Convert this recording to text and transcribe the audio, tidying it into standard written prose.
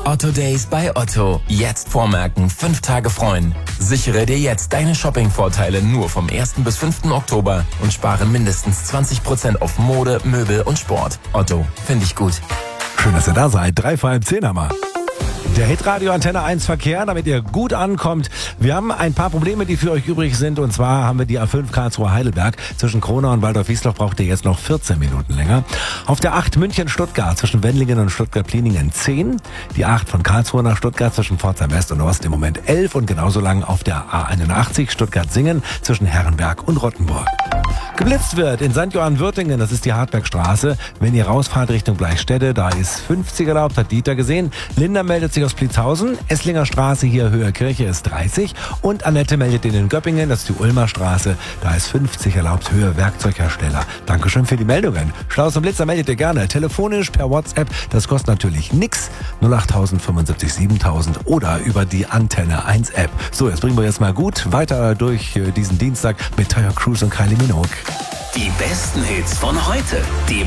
Otto Days bei Otto. Jetzt vormerken, 5 Tage freuen. Sichere dir jetzt deine Shopping-Vorteile nur vom 1. bis 5. Oktober und spare mindestens 20% auf Mode, Möbel und Sport. Otto, finde ich gut. Schön, dass ihr da seid. 3 vor halb 10 haben wir. Der Hitradio Antenne 1 Verkehr, damit ihr gut ankommt. Wir haben ein paar Probleme, die für euch übrig sind. Und zwar haben wir die A5 Karlsruhe-Heidelberg. Zwischen Kronau und Waldorf-Wiesloch braucht ihr jetzt noch 14 Minuten länger. Auf der 8 München-Stuttgart zwischen Wendlingen und Stuttgart-Pliningen 10. Die 8 von Karlsruhe nach Stuttgart zwischen Pforzheim West und Ost im Moment 11. Und genauso lang auf der A81 Stuttgart-Singen zwischen Herrenberg und Rottenburg. Geblitzt wird in St. Johann-Würtingen, das ist die Hartbergstraße. Wenn ihr rausfahrt Richtung Bleichstätte, da ist 50 erlaubt, hat Dieter gesehen. Linda meldet sich aus Plitzhausen. Esslinger Straße hier Höher Kirche ist 30. Und Annette meldet in Göppingen, das ist die Ulmer Straße. Da ist 50 erlaubt, Höhe Werkzeughersteller. Dankeschön für die Meldungen. Staus und Blitzer meldet ihr gerne. Telefonisch, per WhatsApp, das kostet natürlich nix. 08000 75 7000 oder über die Antenne 1 App. So, jetzt bringen wir jetzt mal gut weiter durch diesen Dienstag mit Tyre Cruise und Kylie Minogue. Die besten Hits von heute. Die